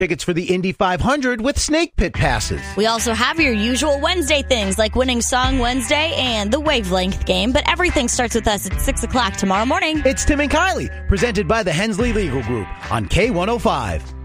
Tickets for the Indy 500 with Snake Pit passes. We also have your usual Wednesday things like Winning Song Wednesday and the Wavelength game, but everything starts with us at 6 o'clock tomorrow morning. It's Tim and Kylie, presented by the Hensley Legal Group on K105.